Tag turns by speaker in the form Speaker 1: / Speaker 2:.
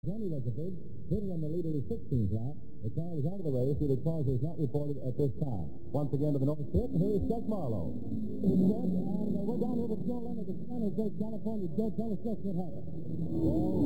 Speaker 1: Johnny was a big hitter on the lead of the 16th lap. The car was out of the race. The cause is not reported at this time. Once again to the north pit, and here is Chuck Marlowe. And we're down here with Joe Leonard, the San Jose, California. Joe, tell us just what happened.
Speaker 2: Well,